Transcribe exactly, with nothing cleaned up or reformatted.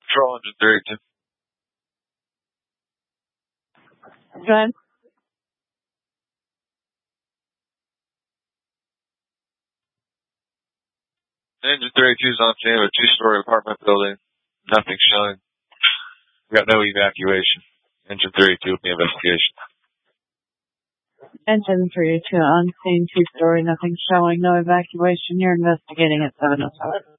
Control engine thirty-two. Go ahead. Engine thirty-two is on scene of a two-story apartment building. Nothing showing. We got no evacuation. Engine thirty-two with the investigation. Engine thirty-two on scene, two-story, nothing showing, no evacuation. You're investigating at seven oh seven.